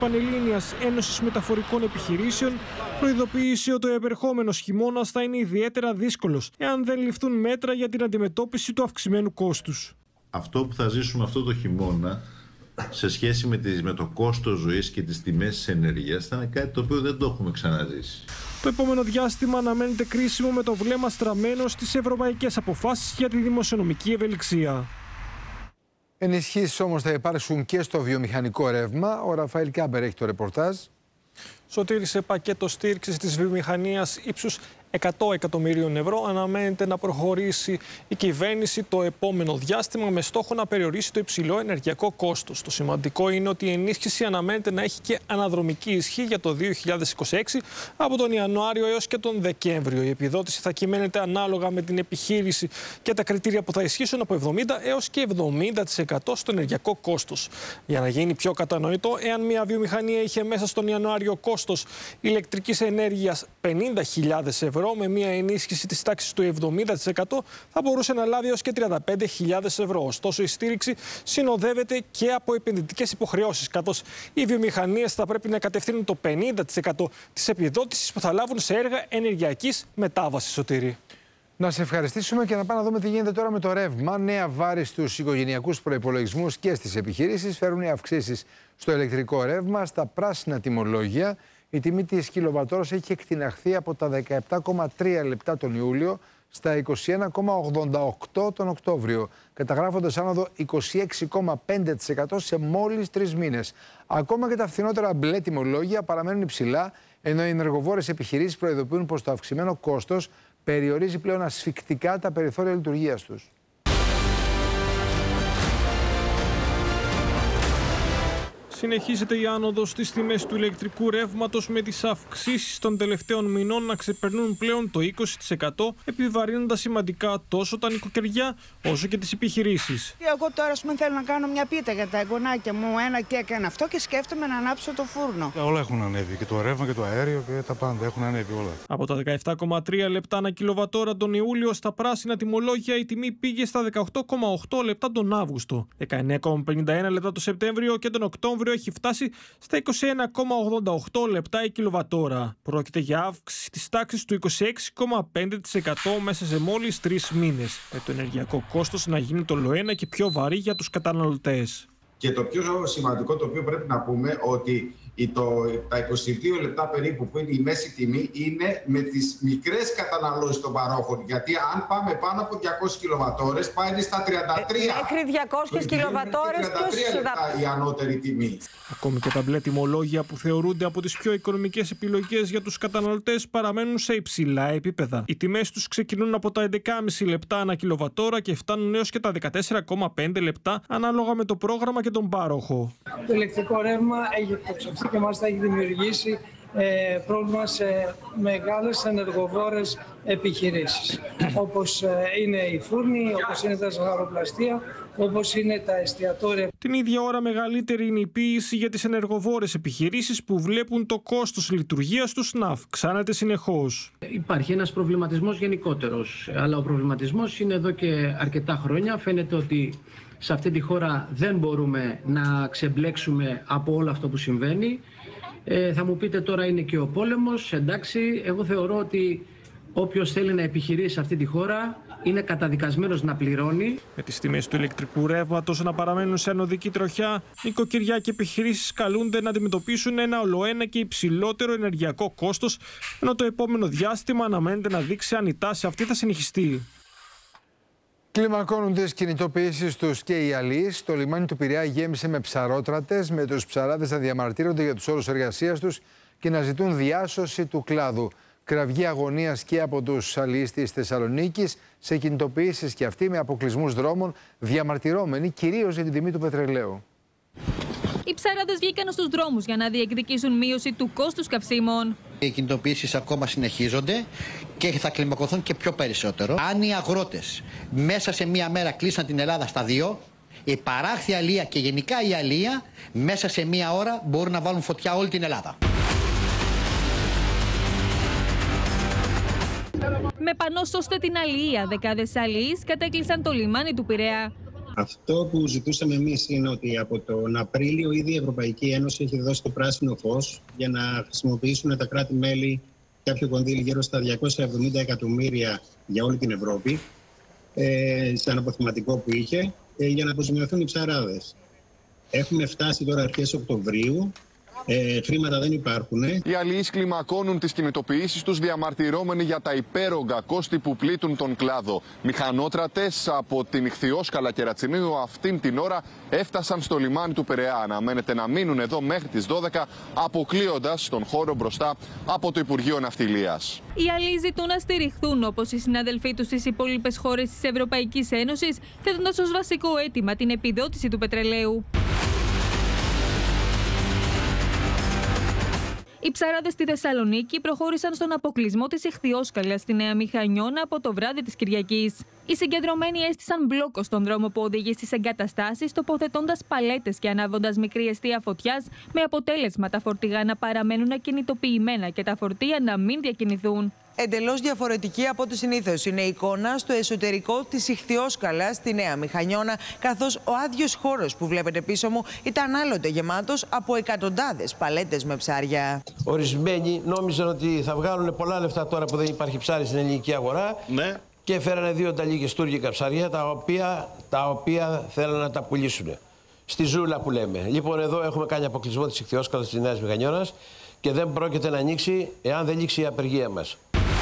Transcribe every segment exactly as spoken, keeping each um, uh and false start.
Πανελλήνιας Ένωσης Μεταφορικών Επιχειρήσεων προειδοποίησε ότι ο επερχόμενος χειμώνας θα είναι ιδιαίτερα δύσκολος εάν δεν ληφθούν μέτρα για την αντιμετώπιση του αυξημένου κόστους. Αυτό που θα ζήσουμε αυτό το χειμώνα σε σχέση με, τις, με το κόστος ζωής και τις τιμές της ενέργειας θα είναι κάτι το οποίο δεν το έχουμε ξαναζήσει. Το επόμενο διάστημα αναμένεται κρίσιμο με το βλέμμα στραμμένο στις ευρωπαϊκές αποφάσεις για τη δημοσιονομική ευελιξία. Ενισχύσεις όμως θα υπάρξουν και στο βιομηχανικό ρεύμα. Ο Ραφαήλ Κάμπερ έχει το ρεπορτάζ. Σωτήρη, σε πακέτο στήριξης της βιομηχανίας ύψους εκατό εκατομμυρίων ευρώ αναμένεται να προχωρήσει η κυβέρνηση το επόμενο διάστημα με στόχο να περιορίσει το υψηλό ενεργειακό κόστος. Το σημαντικό είναι ότι η ενίσχυση αναμένεται να έχει και αναδρομική ισχύ για το δύο χιλιάδες είκοσι έξι από τον Ιανουάριο έως και τον Δεκέμβριο. Η επιδότηση θα κυμαίνεται ανάλογα με την επιχείρηση και τα κριτήρια που θα ισχύσουν από εβδομήντα έως και εβδομήντα τοις εκατό στο ενεργειακό κόστος. Για να γίνει πιο κατανοητό, εάν μια βιομηχανία είχε μέσα στον Ιανουάριο κόστος ηλεκτρικής ενέργειας πενήντα χιλιάδες ευρώ, με μια ενίσχυση της τάξης του εβδομήντα τοις εκατό θα μπορούσε να λάβει έως και τριάντα πέντε χιλιάδες ευρώ. Ωστόσο, η στήριξη συνοδεύεται και από επενδυτικές υποχρεώσεις, καθώς οι βιομηχανίες θα πρέπει να κατευθύνουν το πενήντα τοις εκατό της επιδότησης που θα λάβουν σε έργα ενεργειακής μετάβασης. Σωτήρη. Να σε ευχαριστήσουμε και να πάμε να δούμε τι γίνεται τώρα με το ρεύμα. Νέα βάρη στους οικογενειακούς προϋπολογισμούς και στις επιχειρήσεις φέρουν οι αυξήσεις στο ηλεκτρικό ρεύμα, στα πράσινα τιμολόγια. Η τιμή της κιλοβατόρας έχει εκτιναχθεί από τα δεκαεπτά κόμμα τρία λεπτά τον Ιούλιο στα είκοσι ένα κόμμα ογδόντα οκτώ τον Οκτώβριο, καταγράφοντας άνοδο είκοσι έξι κόμμα πέντε τοις εκατό σε μόλις τρεις μήνες. Ακόμα και τα φθηνότερα μπλε τιμολόγια παραμένουν υψηλά, ενώ οι ενεργοβόρες επιχειρήσεις προειδοποιούν πως το αυξημένο κόστος περιορίζει πλέον ασφικτικά τα περιθώρια λειτουργίας τους. Συνεχίζεται η άνοδος στις τιμές του ηλεκτρικού ρεύματος, με τις αυξήσεις των τελευταίων μηνών να ξεπερνούν πλέον το είκοσι τοις εκατό, επιβαρύνοντας σημαντικά τόσο τα νοικοκυριά όσο και τις επιχειρήσεις. Εγώ τώρα πούμε, θέλω να κάνω μια πίτα για τα εγγονάκια μου, ένα και έκανε αυτό και σκέφτομαι να ανάψω το φούρνο. Όλα έχουν ανέβει, και το ρεύμα και το αέριο και τα πάντα έχουν ανέβει όλα. Από τα δεκαεπτά κόμμα τρία λεπτά ανά κιλοβατόρα τον Ιούλιο στα πράσινα τιμολόγια η τιμή πήγε στα δεκαοκτώ κόμμα οκτώ λεπτά τον Αύγουστο, δεκαεννέα κόμμα πενήντα ένα λεπτά τον Σεπτέμβριο και τον Οκτώβριο έχει φτάσει στα είκοσι ένα κόμμα ογδόντα οκτώ λεπτά η κιλοβατόρα. Πρόκειται για αύξηση της τάξης του είκοσι έξι κόμμα πέντε τοις εκατό μέσα σε μόλις τρεις μήνες, με το ενεργειακό κόστος να γίνει το ολοένα και πιο βαρύ για τους καταναλωτές. Και το πιο σημαντικό το οποίο πρέπει να πούμε ότι το, τα είκοσι δύο λεπτά περίπου που είναι η μέση τιμή είναι με τις μικρές καταναλώσεις των παρόχων. Γιατί αν πάμε πάνω από διακόσιες κιλοβατόρες πάει στα τριάντα τρία. Μέχρι διακόσιες κιλοβατόρες τριάντα τρία λεπτά η ανώτερη τιμή. Ακόμη και τα μπλε τιμολόγια που θεωρούνται από τις πιο οικονομικές επιλογές για τους καταναλωτές παραμένουν σε υψηλά επίπεδα. Οι τιμές τους ξεκινούν από τα έντεκα κόμμα πέντε λεπτά ανά κιλοβατόρα και φτάνουν έως και τα δεκατέσσερα κόμμα πέντε λεπτά ανάλογα με το πρόγραμμα και τον πάροχο. Το ηλεκτρικό ρεύμα έχει εκτοξευθεί και μάλιστα έχει δημιουργήσει ε, πρόβλημα σε μεγάλες ενεργοβόρες επιχειρήσεις, όπως ε, είναι οι φούρνοι, όπως είναι τα ζαχαροπλαστεία, όπως είναι τα εστιατόρια. Την ίδια ώρα μεγαλύτερη είναι η πίεση για τις ενεργοβόρες επιχειρήσεις που βλέπουν το κόστος λειτουργίας τους να αυξάνεται συνεχώς. Υπάρχει ένας προβληματισμός γενικότερος, αλλά ο προβληματισμός είναι εδώ και αρκετά χρόνια. Φαίνεται ότι σε αυτή τη χώρα δεν μπορούμε να ξεμπλέξουμε από όλο αυτό που συμβαίνει. Ε, θα μου πείτε τώρα είναι και ο πόλεμος, εντάξει, εγώ θεωρώ ότι όποιος θέλει να επιχειρήσει σε αυτή τη χώρα είναι καταδικασμένος να πληρώνει. Με τις τιμές του ηλεκτρικού ρεύματος να παραμένουν σε ανωδική τροχιά, νοικοκυριά και επιχειρήσεις καλούνται να αντιμετωπίσουν ένα ολοένα και υψηλότερο ενεργειακό κόστος, ενώ το επόμενο διάστημα αναμένεται να δείξει αν η τάση αυτή θα συνεχιστεί. Κλιμακώνουν τις κινητοποιήσεις τους και οι αλείς. Το λιμάνι του Πειραιά γέμισε με ψαρότρατες, με τους ψαράδες να διαμαρτύρονται για τους όρους εργασίας τους και να ζητούν διάσωση του κλάδου. Κραυγή αγωνίας και από τους αλείς της Θεσσαλονίκης, σε κινητοποιήσεις και αυτοί με αποκλεισμούς δρόμων, διαμαρτυρώμενοι κυρίως για την τιμή του πετρελαίου. Οι ψαράδες βγήκαν στους δρόμους για να διεκδικήσουν μείωση του κόστους καυσίμων. Οι κινητοποιήσεις ακόμα συνεχίζονται και θα κλιμακωθούν και πιο περισσότερο. Αν οι αγρότες μέσα σε μία μέρα κλείσαν την Ελλάδα στα δύο, η παράχθεια αλεία και γενικά η αλεία μέσα σε μία ώρα μπορούν να βάλουν φωτιά όλη την Ελλάδα. Με πανό «Σώστε την αλληλεία», δεκάδες αλληλείς κατέκλεισαν το λιμάνι του Πειραιά. Αυτό που ζητούσαμε εμείς είναι ότι από τον Απρίλιο ήδη η Ευρωπαϊκή Ένωση έχει δώσει το πράσινο φως για να χρησιμοποιήσουν τα κράτη-μέλη κάποιο κονδύλι γύρω στα διακόσια εβδομήντα εκατομμύρια για όλη την Ευρώπη, ε, σαν αποθεματικό που είχε, ε, για να αποζημιωθούν οι ψαράδες. Έχουμε φτάσει τώρα αρχές Οκτωβρίου. Ε, χρήματα δεν υπάρχουν. Οι αλληλείς κλιμακώνουν τις κινητοποιήσεις τους, διαμαρτυρόμενοι για τα υπέρογκα κόστη που πλήττουν τον κλάδο. Μηχανότρατες από την Ιχθυόσκαλα και Ρατσινίου αυτήν την ώρα έφτασαν στο λιμάνι του Πειραιά. Αναμένεται να μείνουν εδώ μέχρι τις δώδεκα, αποκλείοντας τον χώρο μπροστά από το Υπουργείο Ναυτιλίας. Οι αλληλείς ζητούν να στηριχθούν όπως οι συνάδελφοί τους στις υπόλοιπες χώρες της Ευρωπαϊκής Ένωσης, θέτοντας ως βασικό αίτημα την επιδότηση του πετρελαίου. Οι ψαράδες στη Θεσσαλονίκη προχώρησαν στον αποκλεισμό της Ιχθυόσκαλας στη Νέα Μηχανιώνα από το βράδυ της Κυριακής. Οι συγκεντρωμένοι έστησαν μπλόκο στον δρόμο που οδηγεί στις εγκαταστάσεις, τοποθετώντας παλέτες και ανάβοντας μικρή εστία φωτιάς, με αποτέλεσμα τα φορτηγά να παραμένουν ακινητοποιημένα και τα φορτία να μην διακινηθούν. Εντελώς διαφορετική από ό,τι συνήθως είναι η εικόνα στο εσωτερικό της Ιχθυόσκαλας στη Νέα Μηχανιώνα, καθώς ο άδειος χώρος που βλέπετε πίσω μου ήταν άλλοτε γεμάτος από εκατοντάδες παλέτες με ψάρια. Ορισμένοι νόμιζαν ότι θα βγάλουν πολλά λεφτά τώρα που δεν υπάρχει ψάρι στην ελληνική αγορά. Ναι. Και φέρανε δύο ταλίκες τουρκικά ψάρια, τα οποία, τα οποία θέλουν να τα πουλήσουν. Στη ζούλα που λέμε. Λοιπόν, εδώ έχουμε κάνει αποκλεισμό της Ιχθυόσκαλας της Νέας Μηχανιώνας και δεν πρόκειται να ανοίξει εάν δεν λήξει η απεργία μας.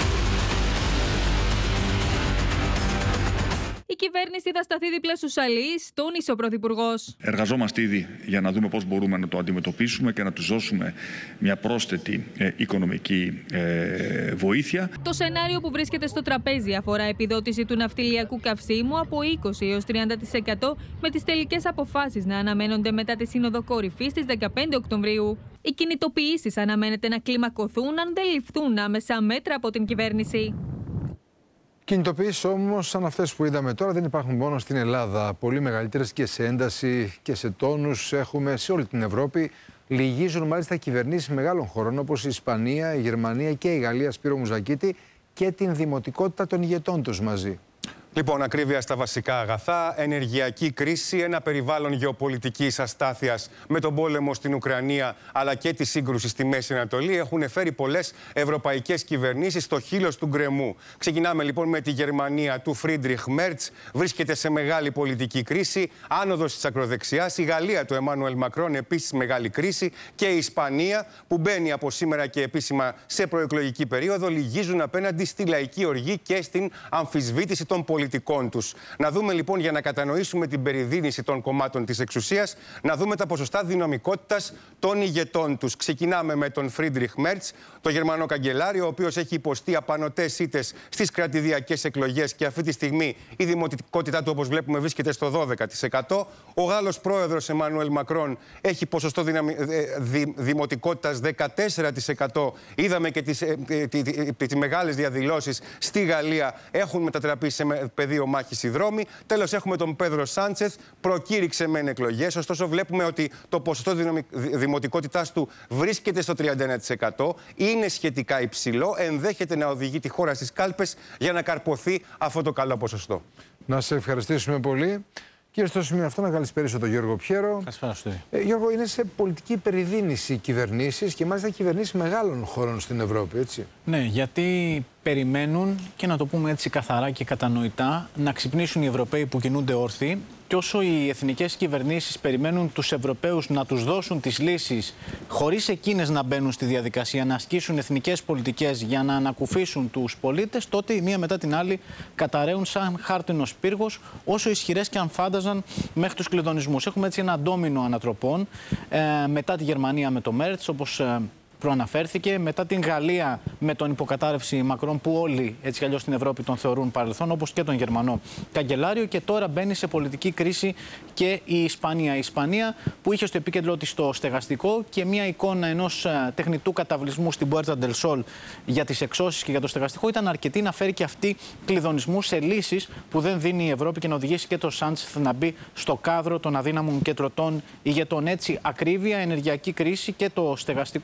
Η κυβέρνηση θα σταθεί δίπλα στους αλληλείς, τόνισε ο Πρωθυπουργός. Εργαζόμαστε ήδη για να δούμε πώς μπορούμε να το αντιμετωπίσουμε και να τους δώσουμε μια πρόσθετη ε, οικονομική ε, βοήθεια. Το σενάριο που βρίσκεται στο τραπέζι αφορά επιδότηση του ναυτιλιακού καυσίμου από είκοσι έως τριάντα τοις εκατό, με τις τελικές αποφάσεις να αναμένονται μετά τη Σύνοδο Κορυφής στις δεκαπέντε Οκτωβρίου. Οι κινητοποιήσεις αναμένεται να κλιμακωθούν αν δεν ληφθούν άμεσα μέτρα από την κυβέρνηση. Κινητοποιήσεις όμως, σαν αυτές που είδαμε τώρα, δεν υπάρχουν μόνο στην Ελλάδα. Πολύ μεγαλύτερες και σε ένταση και σε τόνους έχουμε σε όλη την Ευρώπη. Λυγίζουν μάλιστα κυβερνήσεις μεγάλων χωρών όπως η Ισπανία, η Γερμανία και η Γαλλία, Σπύρο Μουζακίτη, και την δημοτικότητα των ηγετών τους μαζί. Λοιπόν, ακρίβεια στα βασικά αγαθά, ενεργειακή κρίση, ένα περιβάλλον γεωπολιτικής αστάθειας με τον πόλεμο στην Ουκρανία αλλά και τη σύγκρουση στη Μέση Ανατολή έχουν φέρει πολλές ευρωπαϊκές κυβερνήσεις στο χείλος του γκρεμού. Ξεκινάμε λοιπόν με τη Γερμανία του Φρίντριχ Μέρτς, βρίσκεται σε μεγάλη πολιτική κρίση, άνοδος της ακροδεξιάς, η Γαλλία του Εμμάνουελ Μακρόν επίσης μεγάλη κρίση και η Ισπανία που μπαίνει από σήμερα και επίσημα σε προεκλογική περίοδο, λυγίζουν απέναντι στη λαϊκή οργή και στην αμφισβήτηση των πολιτικών. Τους. Να δούμε λοιπόν, για να κατανοήσουμε την περιδίνηση των κομμάτων της εξουσίας, να δούμε τα ποσοστά δυναμικότητας των ηγετών τους. Ξεκινάμε με τον Φρίντριχ Μέρτς, το Γερμανό καγκελάριο, ο οποίος έχει υποστεί απανωτές ήττες στις κρατηδιακές εκλογές και αυτή τη στιγμή η δημοτικότητά του, όπως βλέπουμε, βρίσκεται στο δώδεκα τοις εκατό. Ο Γάλλος πρόεδρος Εμμάνουελ Μακρόν έχει ποσοστό δυναμι... δη... δημοτικότητας δεκατέσσερα τοις εκατό. Είδαμε και τις, ε, τις μεγάλες διαδηλώσεις στη Γαλλία έχουν μετατραπεί σε πεδίο μάχης οι δρόμοι. Τέλος, έχουμε τον Πέδρο Σάντσεθ, προκήρυξε μεν εκλογές, ωστόσο βλέπουμε ότι το ποσοστό δημοτικότητάς του βρίσκεται στο τριάντα ένα τοις εκατό. Είναι σχετικά υψηλό, ενδέχεται να οδηγεί τη χώρα στις κάλπες για να καρποθεί αυτό το καλό ποσοστό. Να σε ευχαριστήσουμε πολύ. Και στο σημείο αυτό να καλησπέρισω τον Γιώργο Πιέρο. Καλησπέρα. Ε, Γιώργο, είναι σε πολιτική περιδίνηση κυβερνήσεις και μάλιστα κυβερνήσεις μεγάλων χωρών στην Ευρώπη, έτσι. Ναι, γιατί περιμένουν, και να το πούμε έτσι καθαρά και κατανοητά, να ξυπνήσουν οι Ευρωπαίοι που κινούνται όρθιοι. Και όσο οι εθνικές κυβερνήσεις περιμένουν τους Ευρωπαίους να τους δώσουν τις λύσεις, χωρίς εκείνες να μπαίνουν στη διαδικασία, να ασκήσουν εθνικές πολιτικές για να ανακουφίσουν τους πολίτες, τότε η μία μετά την άλλη καταραίουν σαν χάρτινος πύργος, όσο ισχυρές και αν φάνταζαν μέχρι τους κλειδονισμούς. Έχουμε έτσι ένα ντόμινο ανατροπών, ε, μετά τη Γερμανία με το Μέρτς, όπως ε, προαναφέρθηκε, μετά την Γαλλία με τον υποκατάρρευση Μακρόν, που όλοι έτσι κι αλλιώς στην Ευρώπη τον θεωρούν παρελθόν, όπως και τον Γερμανό καγκελάριο, και τώρα μπαίνει σε πολιτική κρίση και η Ισπανία. Η Ισπανία που είχε στο επίκεντρό της το στεγαστικό και μια εικόνα ενός τεχνητού καταβλισμού στην Puerta del Sol για τις εξώσεις και για το στεγαστικό ήταν αρκετή να φέρει και αυτή κλειδονισμού σε λύσεις που δεν δίνει η Ευρώπη και να οδηγήσει και το Σάντσεθ να μπει στο κάδρο των αδύναμων και τροτών ηγετών. Έτσι, ακρίβεια, ενεργειακή κρίση και το στεγαστικό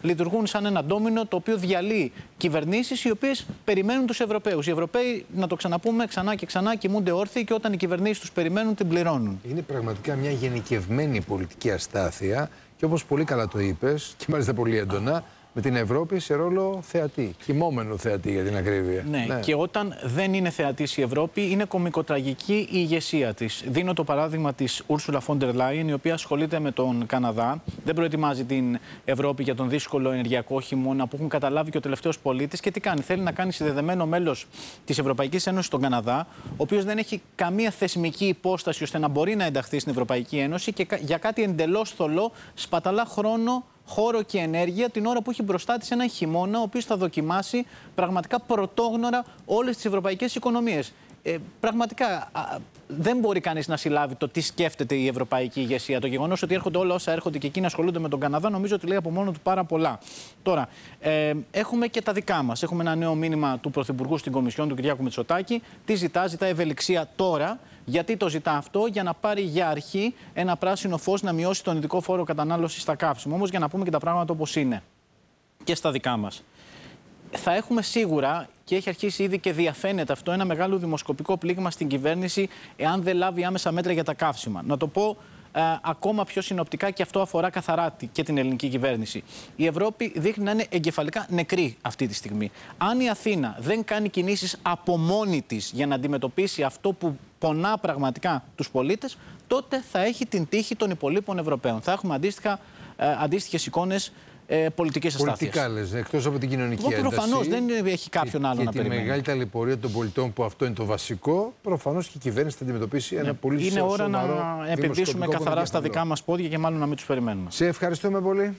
λειτουργούν σαν ένα ντόμινο το οποίο διαλύει κυβερνήσεις οι οποίες περιμένουν τους Ευρωπαίους. Οι Ευρωπαίοι, να το ξαναπούμε ξανά και ξανά, κοιμούνται όρθιοι και όταν οι κυβερνήσεις τους περιμένουν, την πληρώνουν. Είναι πραγματικά μια γενικευμένη πολιτική αστάθεια και όπως πολύ καλά το είπες, και μάλιστα πολύ έντονα, με την Ευρώπη σε ρόλο θεατή, κοιμόμενο θεατή για την ακρίβεια. Ναι, ναι, και όταν δεν είναι θεατής η Ευρώπη, είναι κωμικοτραγική η ηγεσία της. Δίνω το παράδειγμα της Ursula von der Leyen, η οποία ασχολείται με τον Καναδά, δεν προετοιμάζει την Ευρώπη για τον δύσκολο ενεργειακό χειμώνα που έχουν καταλάβει και ο τελευταίος πολίτης. Και τι κάνει, θέλει να κάνει συνδεδεμένο μέλος της Ευρωπαϊκής Ένωσης τον Καναδά, ο οποίος δεν έχει καμία θεσμική υπόσταση ώστε να μπορεί να ενταχθεί στην Ευρωπαϊκή Ένωση και για κάτι εντελώς θολό σπαταλά χρόνο, χώρο και ενέργεια την ώρα που έχει μπροστά της ένα χειμώνα, ο οποίος θα δοκιμάσει πραγματικά πρωτόγνωρα όλες τις ευρωπαϊκές οικονομίες. Ε, πραγματικά α, δεν μπορεί κανείς να συλλάβει το τι σκέφτεται η ευρωπαϊκή ηγεσία. Το γεγονός ότι έρχονται όλα όσα έρχονται και εκείνοι ασχολούνται με τον Καναδά, νομίζω ότι λέει από μόνο του πάρα πολλά. Τώρα, ε, έχουμε και τα δικά μας. Έχουμε ένα νέο μήνυμα του Πρωθυπουργού στην Κομισιόν, του Κυριάκου Μητσοτάκη. Τι ζητά, ζητά ευελιξία τώρα. Γιατί το ζητά αυτό? Για να πάρει για αρχή ένα πράσινο φως να μειώσει τον ειδικό φόρο κατανάλωσης στα καύσιμα. Όμως για να πούμε και τα πράγματα όπως είναι και στα δικά μας. Θα έχουμε σίγουρα, και έχει αρχίσει ήδη και διαφαίνεται αυτό, ένα μεγάλο δημοσκοπικό πλήγμα στην κυβέρνηση εάν δεν λάβει άμεσα μέτρα για τα καύσιμα. Να το πω ε, ακόμα πιο συνοπτικά, και αυτό αφορά καθαρά και την ελληνική κυβέρνηση. Η Ευρώπη δείχνει να είναι εγκεφαλικά νεκρή αυτή τη στιγμή. Αν η Αθήνα δεν κάνει κινήσεις από μόνη της για να αντιμετωπίσει αυτό που πονά πραγματικά τους πολίτες, τότε θα έχει την τύχη των υπολείπων Ευρωπαίων. Θα έχουμε αντίστοιχα, ε, αντίστοιχες εικόνες ε, πολιτικής αστάθειας. Πολιτικά λες, εκτός από την κοινωνική ένταση. Προφανώς δεν έχει κάποιον άλλο και να τη περιμένει. Και τη μεγάλη ταλαιπωρία των πολιτών, που αυτό είναι το βασικό, προφανώς και η κυβέρνηση θα αντιμετωπίσει ένα ναι, πολύ είναι ώρα σοβαρό να επενδύσουμε καθαρά στα δικά μας πόδια και μάλλον να μην τους περιμένουμε. Σε ευχαριστούμε πολύ.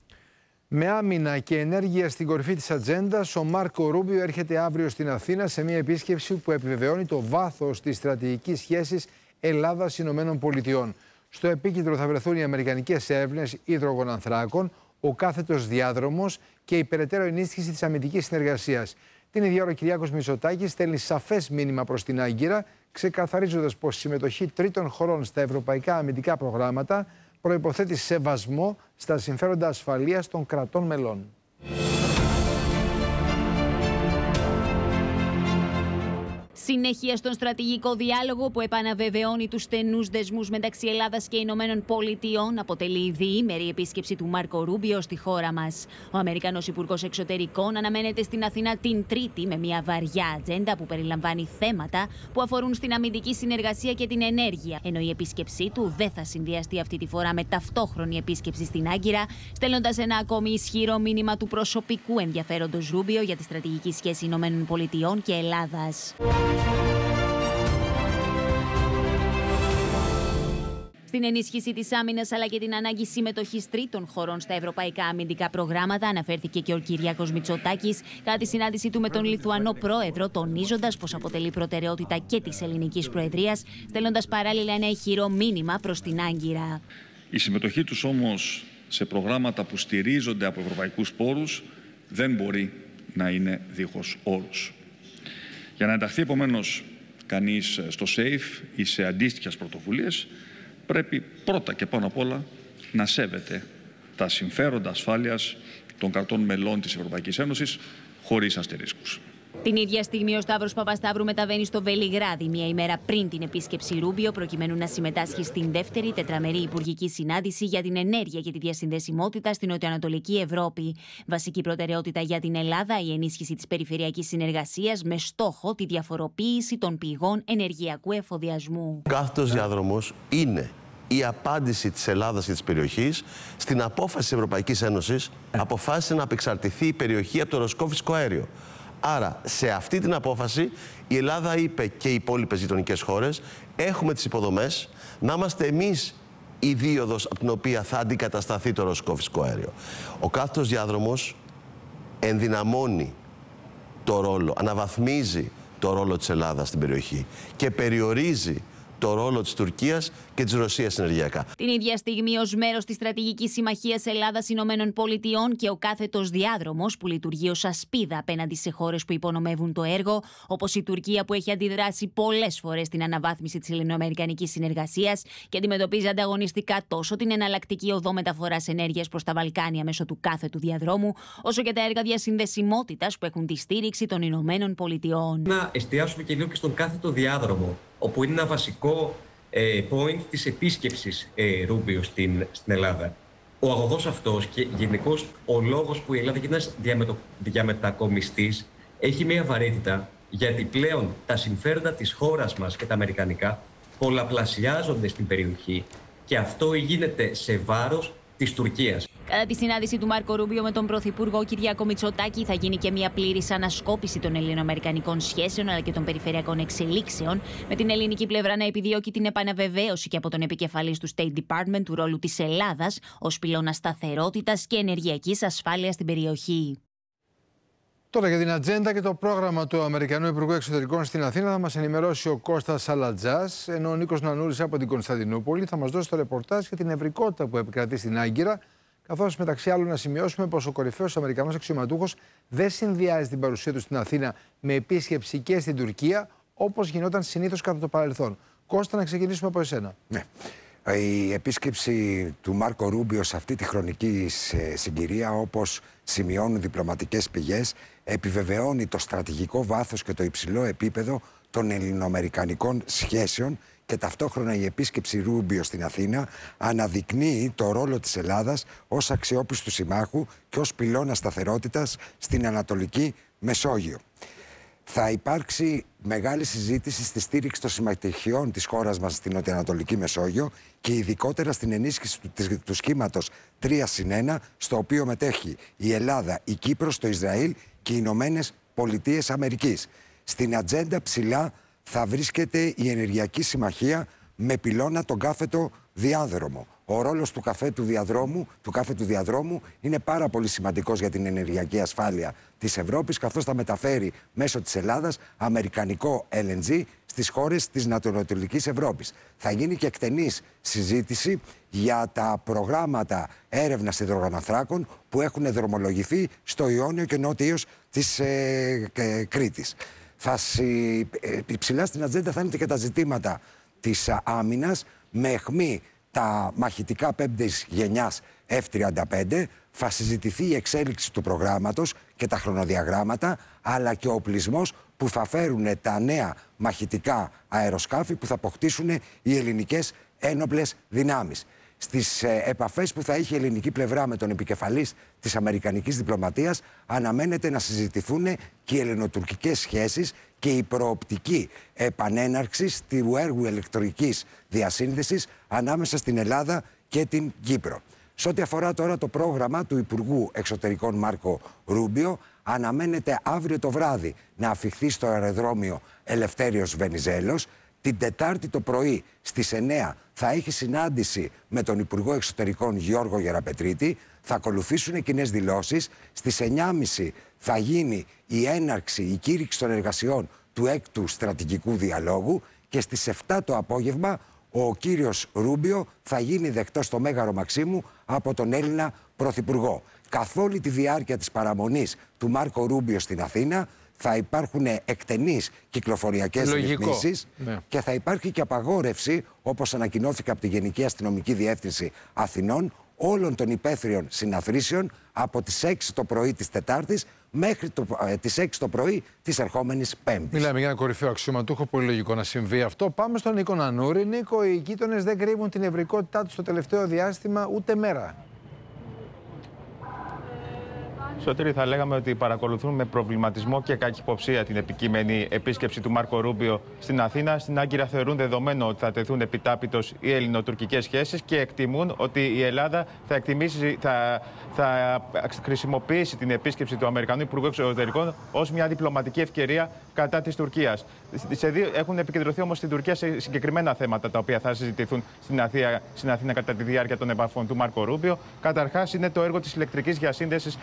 Με άμυνα και ενέργεια στην κορυφή της ατζέντας, ο Μάρκο Ρούμπιο έρχεται αύριο στην Αθήνα σε μια επίσκεψη που επιβεβαιώνει το βάθος της στρατηγικής σχέσης Ελλάδας-Ηνωμένων Πολιτειών. Στο επίκεντρο θα βρεθούν οι αμερικανικές έρευνες υδρογονανθράκων, ο κάθετος διάδρομος και η περαιτέρω ενίσχυση της αμυντικής συνεργασίας. Την ίδια ώρα ο Κυριάκος Μητσοτάκης στέλνει σαφές μήνυμα προς την Άγκυρα, ξεκαθαρίζοντας πως η συμμετοχή τρίτων χωρών στα ευρωπαϊκά αμυντικά προγράμματα προϋποθέτει σεβασμό στα συμφέροντα ασφαλείας των κρατών μελών. Συνέχεια στον στρατηγικό διάλογο που επαναβεβαιώνει τους στενούς δεσμούς μεταξύ Ελλάδας και Ηνωμένων Πολιτειών, αποτελεί η διήμερη επίσκεψη του Μάρκο Ρούμπιο στη χώρα μας. Ο Αμερικανός Υπουργός Εξωτερικών αναμένεται στην Αθήνα την Τρίτη με μια βαριά ατζέντα που περιλαμβάνει θέματα που αφορούν στην αμυντική συνεργασία και την ενέργεια. Ενώ η επίσκεψή του δεν θα συνδυαστεί αυτή τη φορά με ταυτόχρονη επίσκεψη στην Άγκυρα, στέλνοντας ένα ακόμη ισχυρό μήνυμα του προσωπικού ενδιαφέροντος Ρούμπιο για τη στρατηγική σχέση Ηνωμένων Πολιτειών και Ελλάδας. Στην ενίσχυση της άμυνας αλλά και την ανάγκη συμμετοχής τρίτων χωρών στα ευρωπαϊκά αμυντικά προγράμματα αναφέρθηκε και ο Κυριάκος Μητσοτάκης κατά τη συνάντησή του με τον Λιθουανό πρόεδρο, τονίζοντας πως αποτελεί προτεραιότητα και της ελληνικής προεδρίας, στέλνοντας παράλληλα ένα ηχηρό μήνυμα προς την Άγκυρα. Η συμμετοχή τους όμως σε προγράμματα που στηρίζονται από ευρωπαϊκούς πόρους δεν μπορεί να είναι δίχως όρους. Για να ενταχθεί επομένως κανείς στο ΣΕΙΦ ή σε αντίστοιχες πρωτοβουλίες, πρέπει πρώτα και πάνω απ' όλα να σέβεται τα συμφέροντα ασφάλειας των κρατών μελών της Ευρωπαϊκής Ένωσης χωρίς αστερίσκους. Την ίδια στιγμή ο Σταύρος Παπασταύρου μεταβαίνει στο Βελιγράδι μία ημέρα πριν την επίσκεψη Ρούμπιο, προκειμένου να συμμετάσχει στην δεύτερη τετραμερή υπουργική συνάντηση για την ενέργεια και τη διασυνδεσιμότητα στην νοτιοανατολική Ευρώπη. Βασική προτεραιότητα για την Ελλάδα η ενίσχυση της περιφερειακής συνεργασίας με στόχο τη διαφοροποίηση των πηγών ενεργειακού εφοδιασμού. Ο κάθετος διάδρομος είναι η απάντηση της Ελλάδας και της περιοχής στην απόφαση της Ευρωπαϊκής Ένωσης, αποφάσισε να απεξαρτηθεί η περιοχή από το ρωσικό φυσικό αέριο. Άρα, σε αυτή την απόφαση, η Ελλάδα είπε και οι υπόλοιπες γειτονικές χώρες, έχουμε τις υποδομές να είμαστε εμείς η δίωδος από την οποία θα αντικατασταθεί το ρωσικό φυσικό αέριο. Ο κάθετος διάδρομος ενδυναμώνει το ρόλο, αναβαθμίζει το ρόλο της Ελλάδας στην περιοχή και περιορίζει το ρόλο της Τουρκίας και της Ρωσίας ενεργειακά. Την ίδια στιγμή, ως μέρος της στρατηγικής συμμαχίας Ελλάδας-Ηνωμένων Πολιτειών και ο κάθετος διάδρομος που λειτουργεί ως ασπίδα απέναντι σε χώρες που υπονομεύουν το έργο, όπως η Τουρκία που έχει αντιδράσει πολλές φορές στην αναβάθμιση της ελληνοαμερικανικής συνεργασίας και αντιμετωπίζει ανταγωνιστικά τόσο την εναλλακτική οδό μεταφοράς ενέργειας προς τα Βαλκάνια μέσω του κάθετου διαδρόμου, όσο και τα έργα διασυνδεσιμότητας που έχουν τη στήριξη των Ηνωμένων Πολιτειών. Να εστιάσουμε και λίγο και στον κάθετο διάδρομο, όπου είναι ένα βασικό ε, point της επίσκεψης ε, Ρούμπιο στην, στην Ελλάδα. Ο αγωγός αυτός και γενικώς ο λόγος που η Ελλάδα γίνεται ένας διαμετω, διαμετακομιστής έχει μια βαρύτητα, γιατί πλέον τα συμφέροντα της χώρας μας και τα αμερικανικά πολλαπλασιάζονται στην περιοχή και αυτό γίνεται σε βάρος της Τουρκίας. Κατά τη συνάντηση του Μάρκο Ρούμπιο με τον Πρωθυπουργό Κυριάκο Μητσοτάκη θα γίνει και μια πλήρης ανασκόπηση των ελληνοαμερικανικών σχέσεων αλλά και των περιφερειακών εξελίξεων, με την ελληνική πλευρά να επιδιώκει την επαναβεβαίωση και από τον επικεφαλής του State Department του ρόλου της Ελλάδας ως πυλώνα σταθερότητας και ενεργειακής ασφάλειας στην περιοχή. Τώρα για την ατζέντα και το πρόγραμμα του Αμερικανού Υπουργού Εξωτερικών στην Αθήνα θα μας ενημερώσει ο Κώστας Σαλατζάς, ενώ ο Νίκος Νανούρης από την Κωνσταντινούπολη θα μας δώσει το ρεπορτάζ για την ευρικότητα που επικρατεί στην Άγκυρα, καθώς μεταξύ άλλων να σημειώσουμε πως ο κορυφαίος Αμερικανός αξιωματούχος δεν συνδυάζει την παρουσία του στην Αθήνα με επίσκεψη και στην Τουρκία, όπως γινόταν συνήθως κατά το παρελθόν. Κώστα, να ξεκινήσουμε από εσένα. Ναι. Η επίσκεψη του Μάρκο Ρούμπιο σε αυτή τη χρονική συγκυρία, όπως σημειώνουν διπλωματικές πηγές, επιβεβαιώνει το στρατηγικό βάθος και το υψηλό επίπεδο των ελληνοαμερικανικών σχέσεων και ταυτόχρονα η επίσκεψη Ρούμπιο στην Αθήνα αναδεικνύει το ρόλο της Ελλάδας ως αξιόπιστου συμμάχου και ως πυλώνα σταθερότητας στην Ανατολική Μεσόγειο. Θα υπάρξει μεγάλη συζήτηση στη στήριξη των συμμαχιών της χώρας μας στην Νοτιοανατολική Μεσόγειο και ειδικότερα στην ενίσχυση του, του σχήματος τρία συν ένα, στο οποίο μετέχει η Ελλάδα, η Κύπρος, το Ισραήλ και οι Ηνωμένες Πολιτείες Αμερικής. Στην ατζέντα ψηλά θα βρίσκεται η Ενεργειακή Συμμαχία με πυλώνα τον κάθετο διάδρομο. Ο ρόλος του καφέτου διαδρόμου, του κάθετου διαδρόμου είναι πάρα πολύ σημαντικός για την ενεργειακή ασφάλεια της Ευρώπης, καθώς θα μεταφέρει μέσω της Ελλάδας αμερικανικό ελ εν τζι στις χώρες της Νοτιοανατολικής Ευρώπης. Θα γίνει και εκτενής συζήτηση για τα προγράμματα έρευνας υδρογοναθράκων που έχουν δρομολογηθεί στο Ιόνιο και νότιος της ε, ε, Κρήτης. Θα, ε, υψηλά στην ατζέντα θα είναι και τα ζητήματα της άμυνας, με αιχμή τα μαχητικά πέμπτης γενιάς εφ τριάντα πέντε, θα συζητηθεί η εξέλιξη του προγράμματος και τα χρονοδιαγράμματα, αλλά και ο οπλισμός που θα φέρουν τα νέα μαχητικά αεροσκάφη που θα αποκτήσουν οι ελληνικές ένοπλες δυνάμεις. Στις ε, επαφές που θα έχει η ελληνική πλευρά με τον επικεφαλής της αμερικανικής διπλωματίας αναμένεται να συζητηθούν και οι ελληνοτουρκικές σχέσεις και η προοπτική επανέναρξη του έργου ηλεκτρικής διασύνδεσης ανάμεσα στην Ελλάδα και την Κύπρο. Σε ό,τι αφορά τώρα το πρόγραμμα του Υπουργού Εξωτερικών Μάρκο Ρούμπιο, αναμένεται αύριο το βράδυ να αφιχθεί στο αεροδρόμιο Ελευθέριος Βενιζέλος. Την Τετάρτη το πρωί στις εννιά θα έχει συνάντηση με τον Υπουργό Εξωτερικών Γιώργο Γεραπετρίτη. Θα ακολουθήσουν κοινές δηλώσεις. Στις εννιά και μισή θα γίνει η έναρξη, η κήρυξη των εργασιών του έκτου στρατηγικού διαλόγου και στις επτά το απόγευμα ο κύριος Ρούμπιο θα γίνει δεκτός στο Μέγαρο Μαξίμου από τον Έλληνα Πρωθυπουργό. Καθ' όλη τη διάρκεια της παραμονής του Μάρκο Ρούμπιο στην Αθήνα θα υπάρχουν εκτενείς κυκλοφοριακές ρυθμίσεις, ναι, και θα υπάρχει και απαγόρευση, όπως ανακοινώθηκε από τη Γενική Αστυνομική Διεύθυνση Αθηνών, όλων των υπαίθριων συναθρήσεων από τις έξι το πρωί της Τετάρτης μέχρι το, ε, τις έξι το πρωί της ερχόμενης Πέμπτης. Μιλάμε για ένα κορυφαίο αξιωματούχο, πολύ λογικό να συμβεί αυτό. Πάμε στον Νίκο Νανούρη. Νίκο, οι γείτονες δεν κρύβουν την ευρικότητά τους το τελευταίο διάστημα ούτε μέρα. Σωτήρη, θα λέγαμε ότι παρακολουθούν με προβληματισμό και καχυποψία την επικείμενη επίσκεψη του Μάρκο Ρούμπιο στην Αθήνα. Στην Άγκυρα θεωρούν δεδομένο ότι θα τεθούν επιτάπητος οι ελληνοτουρκικές σχέσεις και εκτιμούν ότι η Ελλάδα θα, εκτιμήσει, θα, θα χρησιμοποιήσει την επίσκεψη του Αμερικανού Υπουργού Εξωτερικών ως μια διπλωματική ευκαιρία κατά της Τουρκίας. Σε δύο, έχουν επικεντρωθεί όμως στην Τουρκία σε συγκεκριμένα θέματα τα οποία θα συζητηθούν στην Αθήνα, στην Αθήνα κατά τη διάρκεια των επαφών του Μάρκο Ρούμπιο. Καταρχάς, είναι το έργο της ηλεκτρικής διασύνδεσης Ελλάδα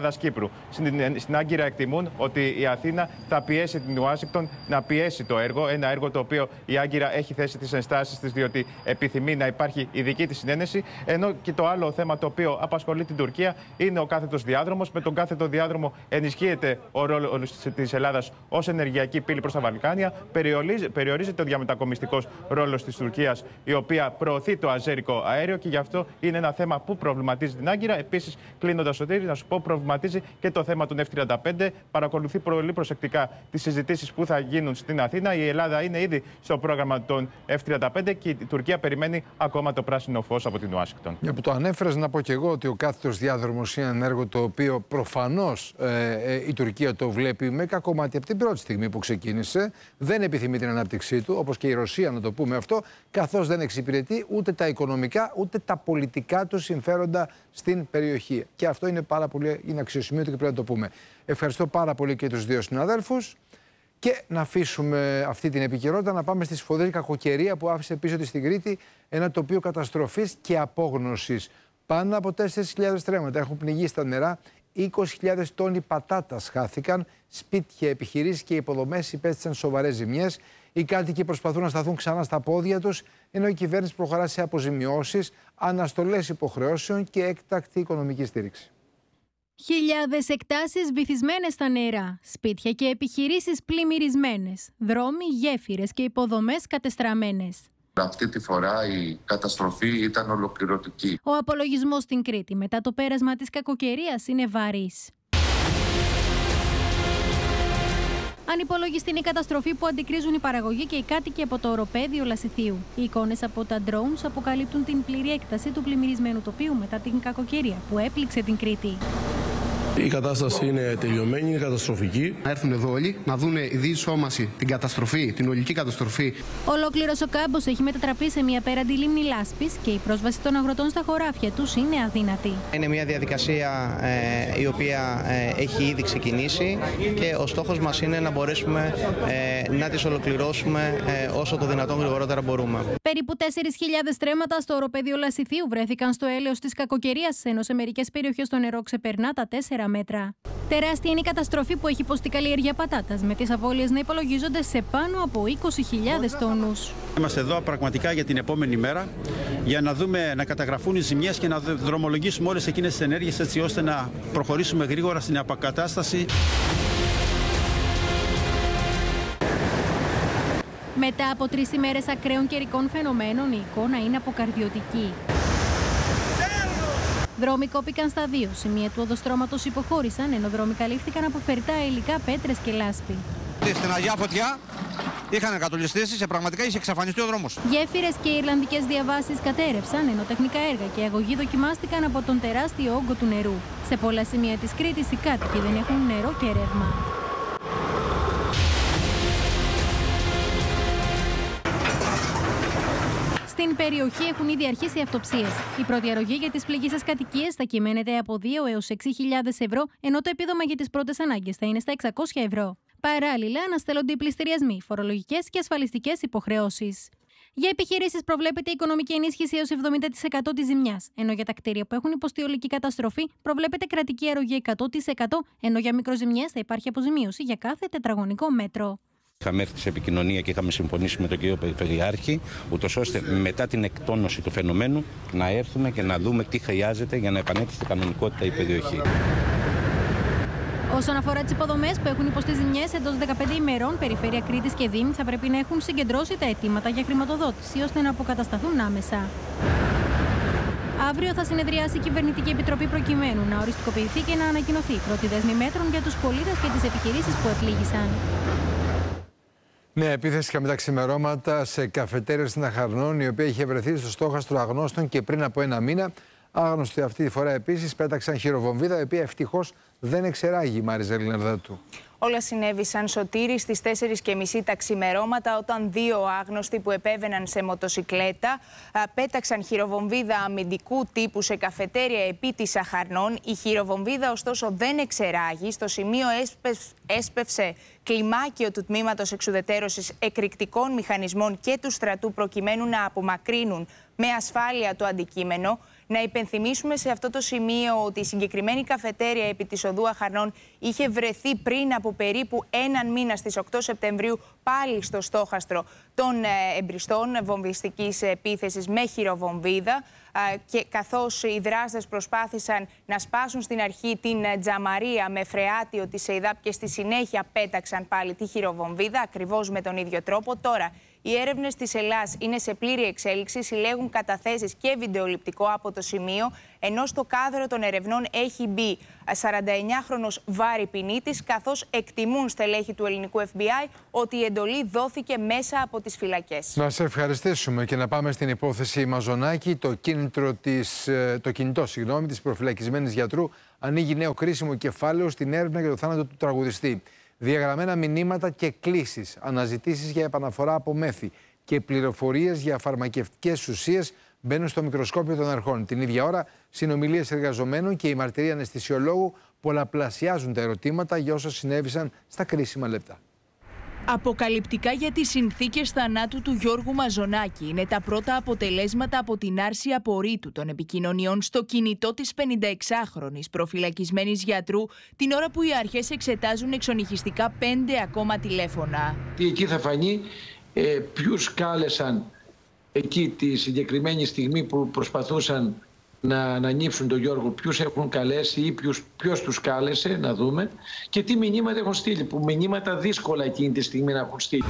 Ελλάδα-Κύπρου. Στην, στην Άγκυρα εκτιμούν ότι η Αθήνα θα πιέσει την Ουάσιγκτον να πιέσει το έργο. Ένα έργο το οποίο η Άγκυρα έχει θέσει τις ενστάσεις της, διότι επιθυμεί να υπάρχει η δική της συνένεση. Ενώ και το άλλο θέμα το οποίο απασχολεί την Τουρκία είναι ο κάθετος διάδρομος. Με τον κάθετο διάδρομο ενισχύεται ο ρόλος της Ελλάδας ως ενεργειακή πύλη προς τα Βαλκάνια. Περιορίζεται ο διαμετακομιστικός ρόλος της Τουρκίας, η οποία προωθεί το αζέρικο αέριο, και γι' αυτό είναι ένα θέμα που προβληματίζει την Άγκυρα. Επίσης, κλείνοντας, Σωτήρη, να σου πω, προβληματίζει και το θέμα των εφ τριάντα πέντε. Παρακολουθεί πολύ προσεκτικά τις συζητήσεις που θα γίνουν στην Αθήνα. Η Ελλάδα είναι ήδη στο πρόγραμμα των εφ τριάντα πέντε και η Τουρκία περιμένει ακόμα το πράσινο φως από την Ουάσιγκτον. Για που το ανέφερες, να πω και εγώ ότι ο κάθετος διάδρομος είναι ένα έργο το οποίο προφανώς ε, ε, η Τουρκία το βλέπει με κακομάτι από την πρώτη στιγμή που ξεκίνησε. Δεν επιθυμεί την ανάπτυξή του, όπως και η Ρωσία, να το πούμε αυτό, καθώς δεν εξυπηρετεί ούτε τα οικονομικά ούτε τα πολιτικά του συμφέροντα στην περιοχή. Και αυτό είναι πάρα πολύ είναι αξιοσημείωτο και πρέπει να το πούμε. Ευχαριστώ πάρα πολύ και τους δύο συναδέλφους. Και να αφήσουμε αυτή την επικαιρότητα, να πάμε στη σφοδρή κακοκαιρία που άφησε πίσω της στην Κρήτη ένα τοπίο καταστροφής και απόγνωσης. Πάνω από τέσσερις χιλιάδες στρέμματα έχουν πνιγεί στα νερά, είκοσι χιλιάδες τόνοι πατάτας χάθηκαν, σπίτια, επιχειρήσεις και υποδομές υπέστησαν σοβαρές ζημιές. Οι κάτοικοι προσπαθούν να σταθούν ξανά στα πόδια τους, ενώ η κυβέρνηση προχωρά σε αποζημιώσεις, αναστολές υποχρεώσεων και έκτακτη οικονομική στήριξη. Χιλιάδες εκτάσεις βυθισμένες στα νερά, σπίτια και επιχειρήσεις πλημμυρισμένες, δρόμοι, γέφυρες και υποδομές κατεστραμμένες. Αυτή τη φορά η καταστροφή ήταν ολοκληρωτική. Ο απολογισμός στην Κρήτη μετά το πέρασμα της κακοκαιρίας είναι βαρύς. Ανυπολογιστή είναι η καταστροφή που αντικρίζουν οι παραγωγοί και οι κάτοικοι από το οροπέδιο Λασιθίου. Οι εικόνες από τα drones αποκαλύπτουν την πλήρη έκταση του πλημμυρισμένου τοπίου μετά την κακοκαιρία που έπληξε την Κρήτη. Η κατάσταση είναι τελειωμένη, είναι καταστροφική. Να έρθουν εδώ όλοι, να δουν η διεισόμαση, την καταστροφή, την ολική καταστροφή. Ολόκληρος ο κάμπος έχει μετατραπεί σε μια απέραντη λίμνη λάσπης και η πρόσβαση των αγροτών στα χωράφια τους είναι αδύνατη. Είναι μια διαδικασία ε, η οποία ε, έχει ήδη ξεκινήσει και ο στόχος μας είναι να μπορέσουμε ε, να τις ολοκληρώσουμε ε, όσο το δυνατόν γρηγορότερα μπορούμε. Περίπου τέσσερις χιλιάδες στρέμματα στο οροπέδιο Λασιθίου βρέθηκαν στο έλεος της κακοκαιρίας, ενώ σε μερικές περιοχές το νερό ξεπερνά τα τέσσερα μέτρα. Τεράστια είναι η καταστροφή που έχει υποστεί καλλιέργεια πατάτας, με τις απώλειες να υπολογίζονται σε πάνω από είκοσι χιλιάδες τόνους. Είμαστε εδώ πραγματικά για την επόμενη μέρα για να δούμε να καταγραφούν οι ζημιές και να δρομολογήσουμε όλες εκείνες τις ενέργειες έτσι ώστε να προχωρήσουμε γρήγορα στην αποκατάσταση. Μετά από τρεις ημέρες ακραίων καιρικών φαινομένων, η εικόνα είναι αποκαρδιωτική. Δρόμοι κόπηκαν στα δύο. Σημεία του οδοστρώματος υποχώρησαν, ενώ δρόμοι καλύφθηκαν από φερτά υλικά, πέτρες και λάσπη. Στην Αγιά Φωτιά είχαν κατολιστήσει, σε πραγματικά είχε εξαφανιστεί ο δρόμος. Γέφυρες και ιρλανδικές διαβάσεις κατέρευσαν, ενώ τεχνικά έργα και αγωγοί δοκιμάστηκαν από τον τεράστιο όγκο του νερού. Σε πολλά σημεία της Κρήτης οι κάτοικοι δεν έχουν νερό και ρεύμα. Στην περιοχή έχουν ήδη αρχίσει αυτοψίες. Η πρώτη αρρωγή για τις πληγήσεις κατοικίες θα κυμαίνεται από δύο έως έξι χιλιάδες ευρώ, ενώ το επίδομα για τις πρώτες ανάγκες θα είναι στα εξακόσια ευρώ. Παράλληλα, αναστέλλονται οι πληστηριασμοί, φορολογικές και ασφαλιστικές υποχρεώσεις. Για επιχειρήσεις προβλέπεται οικονομική ενίσχυση έως εβδομήντα τοις εκατό της ζημιάς, ενώ για τα κτίρια που έχουν υποστεί ολική καταστροφή προβλέπεται κρατική αρρωγή εκατό τοις εκατό, ενώ για μικροζημιές θα υπάρχει αποζημίωση για κάθε τετραγωνικό μέτρο. Είχαμε έρθει σε επικοινωνία και είχαμε συμφωνήσει με τον κύριο Περιφερειάρχη, ούτως ώστε μετά την εκτόνωση του φαινομένου να έρθουμε και να δούμε τι χρειάζεται για να επανέλθει στην κανονικότητα η περιοχή. Όσον αφορά τις υποδομές που έχουν υποστεί ζημιές εντός δεκαπέντε ημερών, Περιφέρεια Κρήτης και Δήμη θα πρέπει να έχουν συγκεντρώσει τα αιτήματα για χρηματοδότηση ώστε να αποκατασταθούν άμεσα. Αύριο θα συνεδριάσει η Κυβερνητική Επιτροπή προκειμένου να οριστικοποιηθεί και να ανακοινωθεί η πρώτη δέσμη μέτρων για τους πολίτες και τις επιχειρήσεις που επλήγησαν. Ναι, επίθεση είχαμε τα ξημερώματα σε καφετέρια στην Αχαρνών, η οποία είχε βρεθεί στο στόχαστρο αγνώστων και πριν από ένα μήνα. Άγνωστοι αυτή τη φορά επίσης πέταξαν χειροβομβίδα, η οποία ευτυχώς δεν εξεράγει η Μάριζα Λιναρδάτου. Όλα συνέβησαν, Σωτήρη, στις τέσσερις και μισή τα ξημερώματα, όταν δύο άγνωστοι που επέβαιναν σε μοτοσικλέτα πέταξαν χειροβομβίδα αμυντικού τύπου σε καφετέρια επί της Αχαρνών. Η χειροβομβίδα ωστόσο δεν εξεράγει. Στο σημείο έσπευσε κλιμάκιο του τμήματος εξουδετερώσης εκρηκτικών μηχανισμών και του στρατού προκειμένου να απομακρύνουν με ασφάλεια το αντικείμενο. Να υπενθυμίσουμε σε αυτό το σημείο ότι η συγκεκριμένη καφετέρια επί της οδού Αχαρνών είχε βρεθεί πριν από περίπου έναν μήνα στις οκτώ Σεπτεμβρίου πάλι στο στόχαστρο των εμπριστών βομβιστικής επίθεσης με χειροβομβίδα, και καθώς οι δράστες προσπάθησαν να σπάσουν στην αρχή την τζαμαρία με φρεάτιο της ΕΙΔΑΠ και στη συνέχεια πέταξαν πάλι τη χειροβομβίδα ακριβώς με τον ίδιο τρόπο. Τώρα οι έρευνες της Ελλάς είναι σε πλήρη εξέλιξη, συλλέγουν καταθέσεις και βιντεοληπτικό από το σημείο, ενώ στο κάδρο των ερευνών έχει μπει σαρανταεννιάχρονος Βάρη Πινίτης, καθώς εκτιμούν στελέχη του ελληνικού Εφ Μπι Άι ότι η εντολή δόθηκε μέσα από τις φυλακές. Να σε ευχαριστήσουμε και να πάμε στην υπόθεση Μαζονάκη. Το, κίνητρο της, το κινητό συγγνώμη, της προφυλακισμένης γιατρού ανοίγει νέο κρίσιμο κεφάλαιο στην έρευνα για το θάνατο του τραγουδιστή. Διαγραμμένα μηνύματα και κλήσεις, αναζητήσεις για επαναφορά από μέθη και πληροφορίες για φαρμακευτικές ουσίες μπαίνουν στο μικροσκόπιο των αρχών. Την ίδια ώρα, συνομιλίες εργαζομένων και η μαρτυρία αναισθησιολόγου πολλαπλασιάζουν τα ερωτήματα για όσα συνέβησαν στα κρίσιμα λεπτά. Αποκαλυπτικά για τις συνθήκες θανάτου του Γιώργου Μαζονάκη είναι τα πρώτα αποτελέσματα από την άρση απορρίτου των επικοινωνιών στο κινητό της πενηνταεξάχρονης προφυλακισμένης γιατρού την ώρα που οι αρχές εξετάζουν εξονυχιστικά πέντε ακόμα τηλέφωνα. Εκεί θα φανεί ε, ποιους κάλεσαν εκεί τη συγκεκριμένη στιγμή που προσπαθούσαν να, να νύψουν τον Γιώργο, ποιους έχουν καλέσει ή ποιους, ποιος τους κάλεσε, να δούμε, και τι μηνύματα έχουν στείλει, που μηνύματα δύσκολα εκείνη τη στιγμή να έχουν στείλει.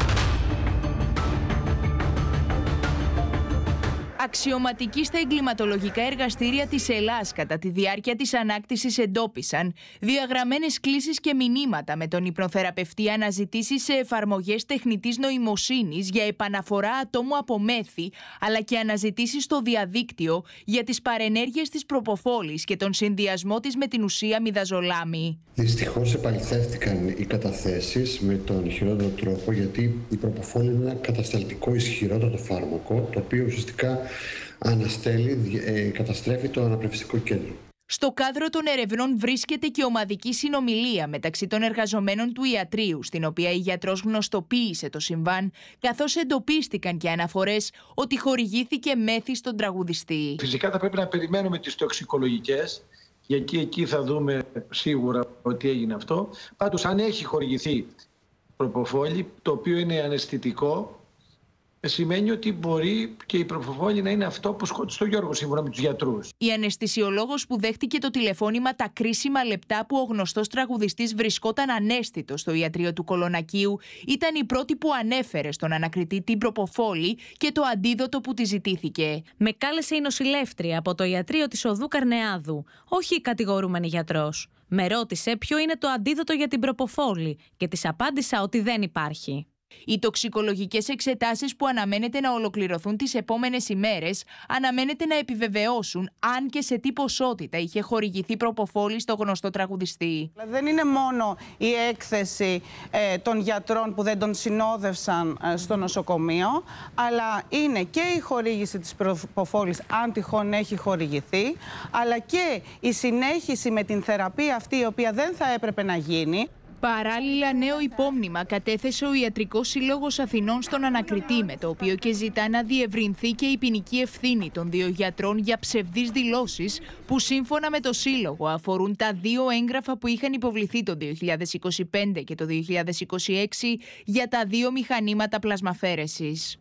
Αξιωματικοί στα εγκληματολογικά εργαστήρια της Ελλάς κατά τη διάρκεια της ανάκτησης εντόπισαν διαγραμμένες κλήσεις και μηνύματα με τον υπνοθεραπευτή αναζητήσεις σε εφαρμογές τεχνητής νοημοσύνης για επαναφορά ατόμου από μέθη, αλλά και αναζητήσεις στο διαδίκτυο για τις παρενέργειες της προποφόλης και τον συνδυασμό της με την ουσία μιδαζολάμη. Δυστυχώς επαληθεύτηκαν οι καταθέσεις με τον χειρότερο τρόπο, γιατί η προποφόλη είναι ένα κατασταλτικό ισχυρότατο φάρμακο, το οποίο ουσιαστικά αναστέλει, ε, καταστρέφει το αναπνευστικό κέντρο. Στο κάδρο των ερευνών βρίσκεται και ομαδική συνομιλία μεταξύ των εργαζομένων του ιατρείου, στην οποία η γιατρός γνωστοποίησε το συμβάν, καθώς εντοπίστηκαν και αναφορές ότι χορηγήθηκε μέθη στον τραγουδιστή. Φυσικά θα πρέπει να περιμένουμε τις τοξικολογικές, γιατί εκεί θα δούμε σίγουρα ότι έγινε αυτό. Πάντως, αν έχει χορηγηθεί προποφόλη, το οποίο είναι αναισθητικό, σημαίνει ότι μπορεί και η προποφόλη να είναι αυτό που σκότωσε τον Γιώργο, σύμφωνα με τους γιατρούς. Η αναισθησιολόγος που δέχτηκε το τηλεφώνημα τα κρίσιμα λεπτά που ο γνωστός τραγουδιστής βρισκόταν αναίσθητος στο ιατρείο του Κολονακίου ήταν η πρώτη που ανέφερε στον ανακριτή την προποφόλη και το αντίδοτο που τη ζητήθηκε. Με κάλεσε η νοσηλεύτρια από το ιατρείο της οδού Καρνεάδου, όχι η κατηγορούμενη γιατρός. Με ρώτησε ποιο είναι το αντίδοτο για την προποφόλη και της απάντησα ότι δεν υπάρχει. Οι τοξικολογικές εξετάσεις που αναμένεται να ολοκληρωθούν τις επόμενες ημέρες αναμένεται να επιβεβαιώσουν αν και σε τι ποσότητα είχε χορηγηθεί προποφόλη στο γνωστό τραγουδιστή. Δεν είναι μόνο η έκθεση ε, των γιατρών που δεν τον συνόδευσαν ε, στο νοσοκομείο, αλλά είναι και η χορήγηση της προποφόλης, αν τυχόν έχει χορηγηθεί, αλλά και η συνέχιση με την θεραπεία αυτή, η οποία δεν θα έπρεπε να γίνει. Παράλληλα, νέο υπόμνημα κατέθεσε ο Ιατρικός Σύλλογος Αθηνών στον ανακριτή, με το οποίο και ζητά να διευρυνθεί και η ποινική ευθύνη των δύο γιατρών για ψευδείς δηλώσεις που σύμφωνα με το Σύλλογο αφορούν τα δύο έγγραφα που είχαν υποβληθεί το δύο χιλιάδες είκοσι πέντε και το δύο χιλιάδες είκοσι έξι για τα δύο μηχανήματα πλασμαφέρεσης.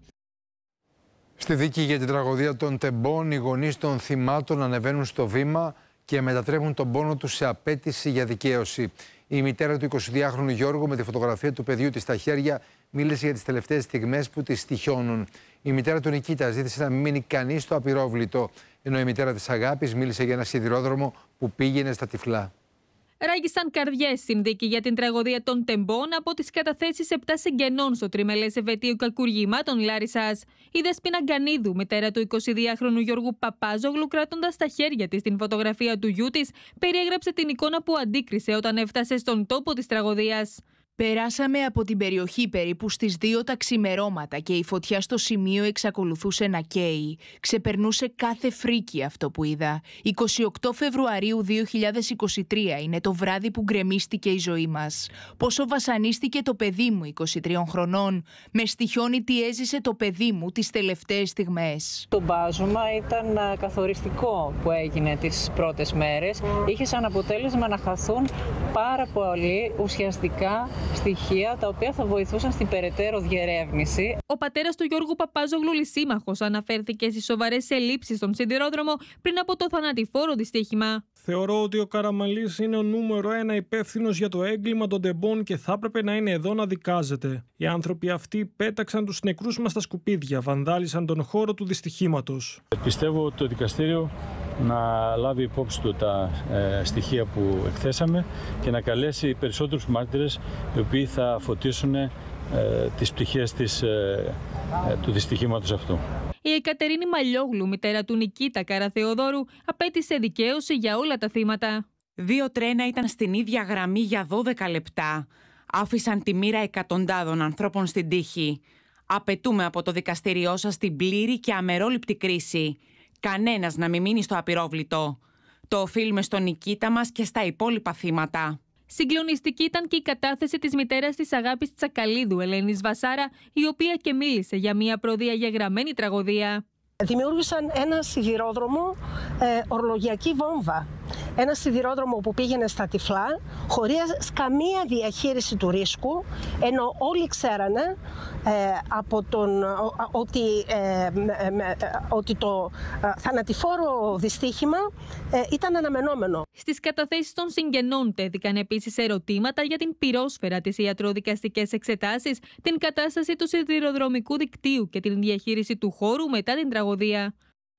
Στη δίκη για την τραγωδία των Τεμπών, οι γονείς των θυμάτων ανεβαίνουν στο βήμα και μετατρέπουν τον πόνο τους σε απέτηση για δικαίωση. Η μητέρα του εικοσιδυάχρονου Γιώργου, με τη φωτογραφία του παιδιού της στα χέρια, μίλησε για τις τελευταίες στιγμές που τη στοιχιώνουν. Η μητέρα του Νικήτα ζήτησε να μην μείνει κανείς στο απειρόβλητο, ενώ η μητέρα της Αγάπης μίλησε για ένα σιδηρόδρομο που πήγαινε στα τυφλά. Ράγισαν καρδιές στην δίκη για την τραγωδία των Τεμπών από τις καταθέσεις επτά συγγενών στο τριμελές εφετείο κακουργημάτων Λάρισσας. Η Δεσπίνα Γκανίδου, μητέρα του εικοσιδυάχρονου Γιώργου Παπάζογλου, κρατώντας στα χέρια της την φωτογραφία του γιού της, περιέγραψε την εικόνα που αντίκρισε όταν έφτασε στον τόπο της τραγωδίας. Περάσαμε από την περιοχή περίπου στις δύο τα ξημερώματα και η φωτιά στο σημείο εξακολουθούσε να καίει. Ξεπερνούσε κάθε φρίκη αυτό που είδα. εικοστή ογδόη Φεβρουαρίου δύο χιλιάδες είκοσι τρία είναι το βράδυ που γκρεμίστηκε η ζωή μας. Πόσο βασανίστηκε το παιδί μου είκοσι τριών χρονών. Με στοιχιώνει τι έζησε το παιδί μου τις τελευταίες στιγμές. Το μπάζωμα ήταν καθοριστικό που έγινε τις πρώτες μέρες. Είχε σαν αποτέλεσμα να χαθούν πάρα πολύ ουσιαστικά στοιχεία τα οποία θα βοηθούσαν στην περαιτέρω διερεύνηση. Ο πατέρας του Γιώργου Παπάζογλου, Λυσίμαχος, αναφέρθηκε στις σοβαρές ελλείψεις στον σιδηρόδρομο πριν από το θανατηφόρο δυστύχημα. Θεωρώ ότι ο Καραμανλής είναι ο νούμερο ένα υπεύθυνος για το έγκλημα των τεμπών και θα έπρεπε να είναι εδώ να δικάζεται. Οι άνθρωποι αυτοί πέταξαν τους νεκρούς μας στα σκουπίδια, βανδάλισαν τον χώρο του δυστυχήματος. Πιστεύω ότι το δικαστήριο να λάβει υπόψη του τα ε, στοιχεία που εκθέσαμε και να καλέσει περισσότερους μάρτυρες οι οποίοι θα φωτίσουν ε, τις πτυχές της, ε, ε, του δυστυχήματος αυτού. Η Εκατερίνη Μαλιόγλου, μητέρα του Νικήτα Καραθεοδόρου, απέτησε δικαίωση για όλα τα θύματα. Δύο τρένα ήταν στην ίδια γραμμή για δώδεκα λεπτά. Άφησαν τη μοίρα εκατοντάδων ανθρώπων στην τύχη. Απαιτούμε από το δικαστήριό σας την πλήρη και αμερόληπτη κρίση. Κανένας να μην μείνει στο απειρόβλητο. Το οφείλουμε στον Νικήτα μας και στα υπόλοιπα θύματα. Συγκλονιστική ήταν και η κατάθεση της μητέρας της Αγάπης Τσακαλίδου, Ελένης Βασάρα, η οποία και μίλησε για μια προδιαγεγραμμένη τραγωδία. Δημιούργησαν ένα σιδηρόδρομο ε, ορλογιακή βόμβα. Ένα σιδηρόδρομο που πήγαινε στα τυφλά, χωρίς καμία διαχείριση του ρίσκου, ενώ όλοι ξέρανε ε, από τον, ο, ότι, ε, ε, ότι το ε, θανατηφόρο δυστύχημα ε, ήταν αναμενόμενο. Στις καταθέσεις των συγγενών τέθηκαν επίσης ερωτήματα για την πυρόσφαιρα, τις ιατροδικαστικές εξετάσεις, την κατάσταση του σιδηροδρομικού δικτύου και την διαχείριση του χώρου μετά την τραγωδία.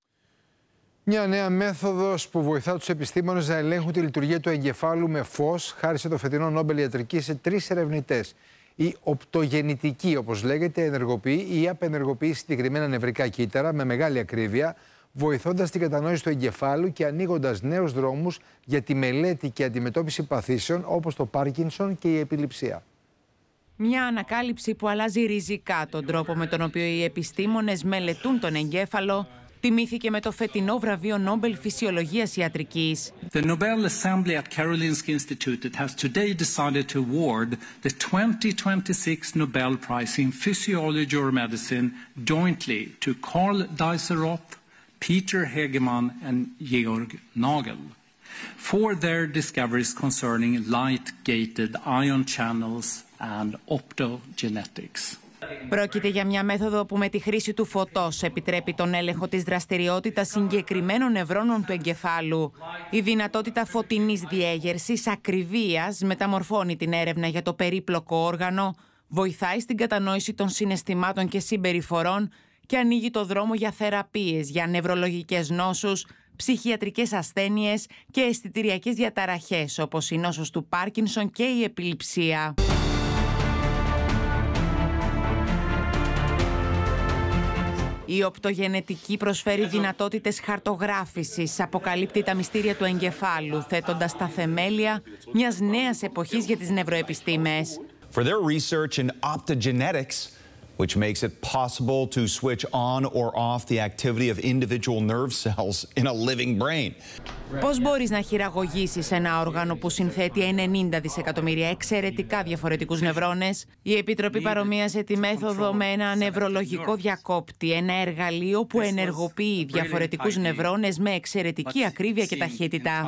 Μια νέα μέθοδος που βοηθά τους επιστήμονες να ελέγχουν τη λειτουργία του εγκεφάλου με φως χάρισε το φετινό Νόμπελ Ιατρικής σε τρεις ερευνητές. Η οπτογεννητική, όπως λέγεται, ενεργοποιεί ή απενεργοποιεί συγκεκριμένα νευρικά κύτταρα με μεγάλη ακρίβεια, βοηθώντας την κατανόηση του εγκεφάλου και ανοίγοντας νέους δρόμους για τη μελέτη και αντιμετώπιση παθήσεων όπως το Πάρκινσον και η επιληψία. Μια ανακάλυψη που αλλάζει ριζικά τον τρόπο με τον οποίο οι επιστήμονες μελετούν τον εγκέφαλο, τιμήθηκε με το φετινό βραβείο Νόμπελ Φυσιολογίας Ιατρικής. The Nobel Assembly at Karolinska Institutet has today decided to award the twenty twenty-six Nobel Prize in Physiology or Medicine jointly to Carl Deiseroth, Peter Hegemann and Georg Nagel for their discoveries concerning light-gated ion channels and optogenetics. Πρόκειται για μια μέθοδο που με τη χρήση του φωτός επιτρέπει τον έλεγχο της δραστηριότητας συγκεκριμένων νευρώνων του εγκεφάλου. Η δυνατότητα φωτεινής διέγερσης ακριβίας μεταμορφώνει την έρευνα για το περίπλοκο όργανο, βοηθάει στην κατανόηση των συναισθημάτων και συμπεριφορών και ανοίγει το δρόμο για θεραπείες, για νευρολογικές νόσους, ψυχιατρικές ασθένειες και αισθητηριακές διαταραχές όπως η νόσος του Πάρκινσον και η επιληψία. Η οπτογενετική προσφέρει δυνατότητες χαρτογράφησης, αποκαλύπτει τα μυστήρια του εγκεφάλου, θέτοντας τα θεμέλια μιας νέας εποχής για τις νευροεπιστήμες. For their research in optogenetics, which makes it possible to switch on or off the activity of individual nerve cells in a living brain. Πώς μπορείς να χειραγωγήσεις ένα όργανο που συνθέτει ενενήντα δισεκατομμύρια εξαιρετικά διαφορετικούς νευρώνες? Η Επιτροπή παρομοίασε τη μέθοδο με ένα νευρολογικό διακόπτη, ένα εργαλείο που ενεργοποιεί διαφορετικούς νευρώνες με εξαιρετική ακρίβεια και ταχύτητα.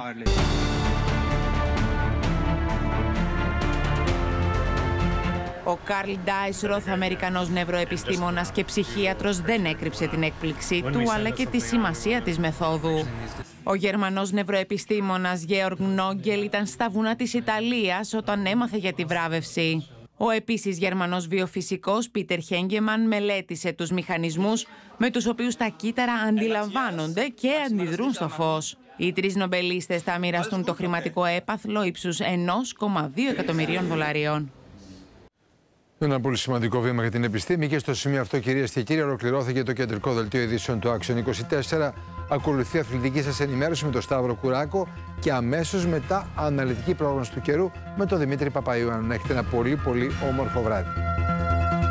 Ο Καρλ Ντάισροθ, Αμερικανός νευροεπιστήμονας και ψυχίατρος, δεν έκρυψε την έκπληξή του, αλλά και τη σημασία της μεθόδου. Ο Γερμανός νευροεπιστήμονας Γεώργ Νόγκελ ήταν στα βουνά της Ιταλίας όταν έμαθε για τη βράβευση. Ο επίσης Γερμανός βιοφυσικός Πίτερ Χέγκεμαν μελέτησε τους μηχανισμούς με τους οποίους τα κύτταρα αντιλαμβάνονται και αντιδρούν στο φως. Οι τρεις νομπελίστες θα μοιραστούν το χρηματικό έπαθλο ύψους ενός κόμμα δύο εκατομμυρίων δολαρίων. Ένα πολύ σημαντικό βήμα για την επιστήμη και στο σημείο αυτό, κυρίες και κύριοι, ολοκληρώθηκε το κεντρικό δελτίο ειδήσεων του Action είκοσι τέσσερα. Ακολουθεί αθλητική σας ενημέρωση με τον Σταύρο Κουράκο και αμέσως μετά αναλυτική πρόγνωση του καιρού με τον Δημήτρη Παπαϊωάννου. Να έχετε ένα πολύ πολύ όμορφο βράδυ.